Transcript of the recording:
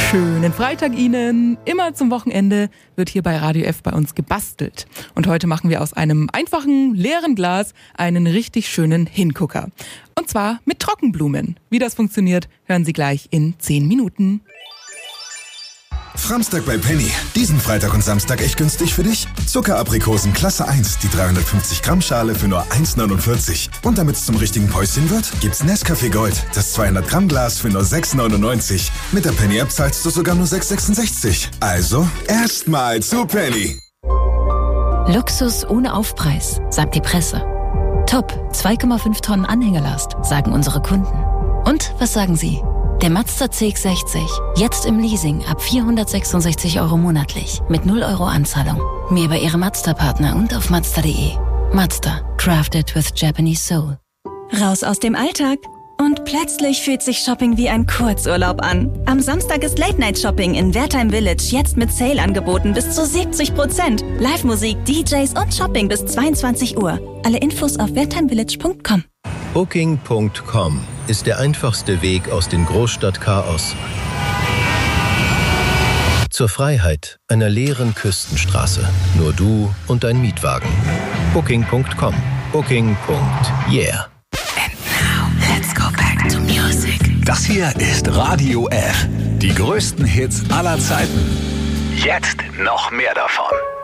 Schönen Freitag Ihnen. Immer zum Wochenende wird hier bei Radio F bei uns gebastelt. Und heute machen wir aus einem einfachen, leeren Glas einen richtig schönen Hingucker. Und zwar mit Trockenblumen. Wie das funktioniert, hören Sie gleich in 10 Minuten. Framstag bei Penny. Diesen Freitag und Samstag echt günstig für dich? Zuckeraprikosen Klasse 1, die 350 Gramm Schale für nur 1,49. Und damit es zum richtigen Päuschen wird, gibt's Nescafé Gold, das 200 Gramm Glas für nur 6,99. Mit der Penny App zahlst du sogar nur 6,66. Also erstmal zu Penny. Luxus ohne Aufpreis, sagt die Presse. Top, 2,5 Tonnen Anhängelast, sagen unsere Kunden. Und was sagen Sie? Der Mazda CX-60, jetzt im Leasing ab 466 € monatlich, mit 0 € Anzahlung. Mehr bei Ihrem Mazda-Partner und auf Mazda.de. Mazda, crafted with Japanese soul. Raus aus dem Alltag. Und plötzlich fühlt sich Shopping wie ein Kurzurlaub an. Am Samstag ist Late-Night-Shopping in Wertheim Village jetzt mit Sale-Angeboten bis zu 70%. Live-Musik, DJs und Shopping bis 22 Uhr. Alle Infos auf wertheimvillage.com. Booking.com ist der einfachste Weg aus dem Großstadtchaos zur Freiheit einer leeren Küstenstraße. Nur du und dein Mietwagen. Booking.com. Booking.yeah. Let's go back to music. Das hier ist Radio F. Die größten Hits aller Zeiten. Jetzt noch mehr davon.